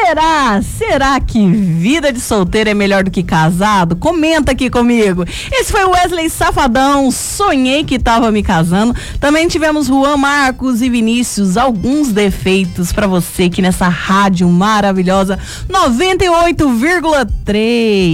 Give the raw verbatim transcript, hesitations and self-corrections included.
Será? Será que vida de solteiro é melhor do que casado? Comenta aqui comigo. Esse foi o Wesley Safadão, Sonhei que Tava Me Casando. Também tivemos Juan Marcos e Vinícius, Alguns Defeitos, pra você aqui nessa rádio maravilhosa noventa e oito vírgula três.